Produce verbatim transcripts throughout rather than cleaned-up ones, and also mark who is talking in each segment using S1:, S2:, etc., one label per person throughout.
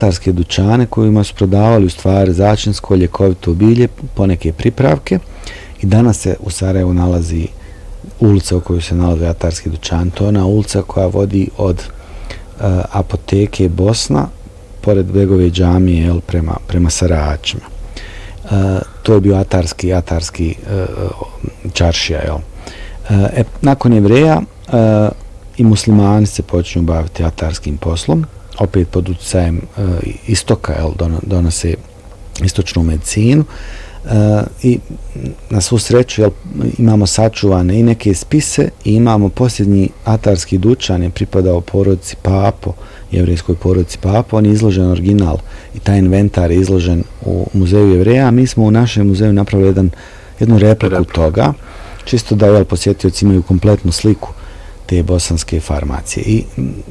S1: atarske dućane kojima su prodavali u stvari začinsko, ljekovito bilje, poneke pripravke i danas se u Sarajevu nalazi ulica u kojoj se nalazi atarski dućan. To je ona ulica koja vodi od uh, apoteke Bosna pored Begove džamije jel, prema, prema Saračima. Uh, to je bio atarski, atarski uh, čaršija. Jel. Uh, e, nakon Jevreja uh, i muslimani se počinju baviti atarskim poslom, opet pod utjecajem uh, istoka, jel, donose istočnu medicinu. Uh, i na svu sreću jel, imamo sačuvane i neke spise i imamo posljednji atarski dućan je pripadao porodici Papo, jevrejskoj porodici Papo, on je izložen original i taj inventar je izložen u muzeju Jevreja, a mi smo u našem muzeju napravili jedan, jednu repliku Rep. toga, čisto da jel, posjetioci imaju kompletnu sliku te bosanske farmacije. I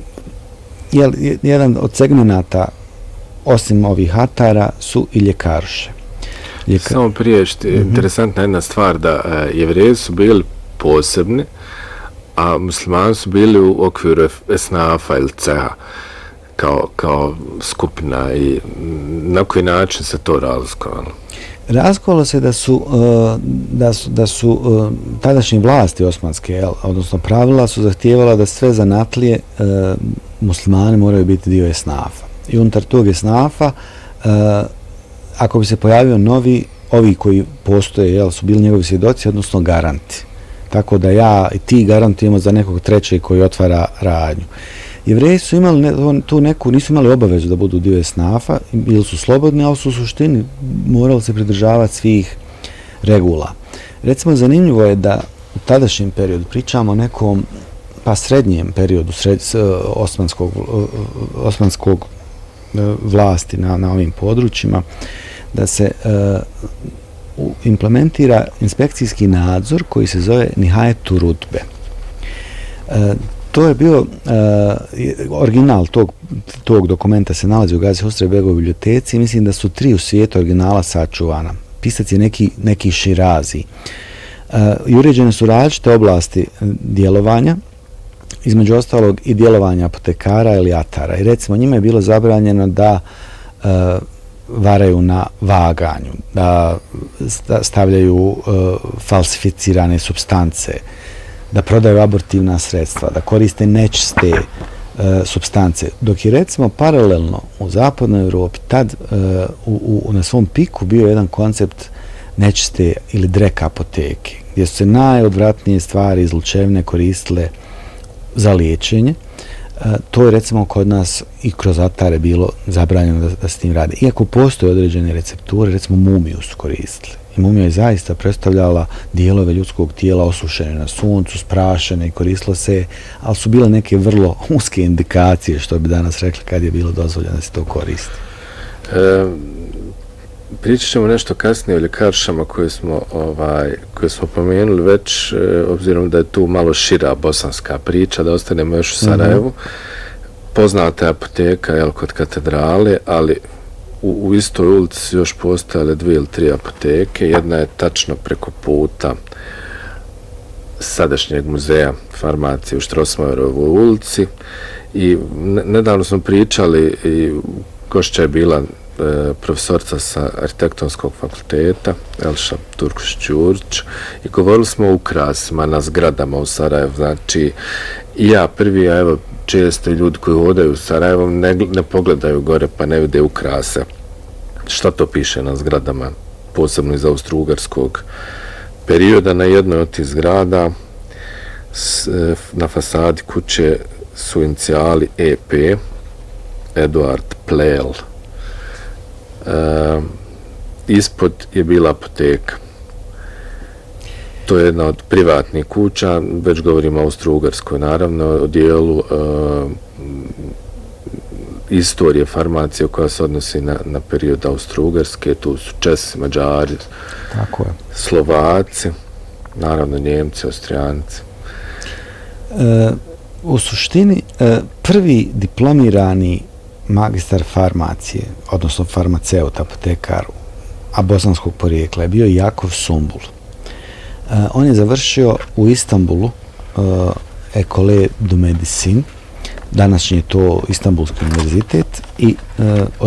S1: jel, jedan od segmenata osim ovih atara su i ljekarše.
S2: Ljeka... Samo prije, što je mm-hmm. interesantna jedna stvar, da uh, Jevreji su bili posebni, a muslimani su bili u okviru esnafa ili ceha kao, kao skupina i na koji način se to razlikovalo?
S1: Razlikovalo se da su, uh, da su, da su uh, tadašnje vlasti osmanske, jel, odnosno pravila su zahtijevala da sve zanatlije uh, muslimani moraju biti dio esnafa. I unutar tog esnafa uh, ako bi se pojavio novi, ovi koji postoje, jel, su bili njegovi svjedoci, odnosno garanti. Tako da ja i ti garantujemo za nekog trećeg koji otvara radnju. Jevreji su imali ne, tu neku, nisu imali obavezu da budu dio esnafa, bili su slobodni, ali su u suštini morali se pridržavati svih regula. Recimo, zanimljivo je da u tadašnjem periodu, pričamo o nekom, pa srednjem periodu sred, osmanskog, osmanskog vlasti na, na ovim područjima, da se uh, implementira inspekcijski nadzor koji se zove Nihayetu Rutbe. Uh, to je bio uh, original tog, tog dokumenta se nalazi u Gazi Husrev Begovoj biblioteci i mislim da su tri u svijetu originala sačuvana. Pisac je neki, neki Širazi. Uh, I uređene su različite oblasti djelovanja, između ostalog i djelovanja apotekara ili atara. I recimo njima je bilo zabranjeno da uh, varaju na vaganju, da stavljaju uh, falsificirane supstance, da prodaju abortivna sredstva, da koriste nečiste uh, supstance. Dok je recimo paralelno u zapadnoj Europi tad uh, u, u, na svom piku bio jedan koncept nečiste ili drek apoteke, gdje su se najodvratnije stvari izlučevine koristile za liječenje. E, to je recimo kod nas i kroz atare bilo zabranjeno da, da se tim radi. Iako postoje određene recepture, recimo mumiju su koristili. I mumija je zaista predstavljala dijelove ljudskog tijela osušene na suncu, sprašene i koristilo se, ali su bile neke vrlo uske indikacije, što bi danas rekli, kad je bilo dozvoljeno da se to koristi.
S2: E, pričat ćemo nešto kasnije o ljekaršama koje smo, ovaj, koje smo pomenuli već, e, obzirom da je tu malo šira bosanska priča, da ostanemo još u Sarajevu. Mm-hmm. Poznata je apoteka, jel, kod katedrale, ali u, u istoj ulici još postojale dvije ili tri apoteke. Jedna je tačno preko puta sadašnjeg muzeja farmacije u Štrosmajerovoj ulici i ne, nedavno smo pričali i gošća je bila profesorca sa arhitektonskog fakulteta Elša Turkuš-Ćurić i govorili smo o ukrasima na zgradama u Sarajevu. Znači, i ja prvi, a evo često ljudi koji hodaju u Sarajevom ne, ne pogledaju gore pa ne vide ukrase. Šta to piše na zgradama, posebno iz austro-ugarskog perioda? Na jednoj od tih zgrada s, na fasadi kuće su inicijali E P, Eduard Plel. Uh, ispod je bila apoteka. To je jedna od privatnih kuća, već govorimo o Austro-Ugarskoj, naravno, o dijelu uh, istorije farmacije koja se odnosi na, na period Austro-Ugarske. Tu su Česi, Mađari,
S1: tako je,
S2: Slovaci, naravno Njemci, Austrijanci.
S1: E, u suštini, e, prvi diplomirani magistar farmacije, odnosno farmaceut, apotekar, a bosanskog porijekla je bio Jakov Sumbul. Uh, on je završio u Istanbulu uh, École de Médecine, današnji je to Istanbulski univerzitet, i uh,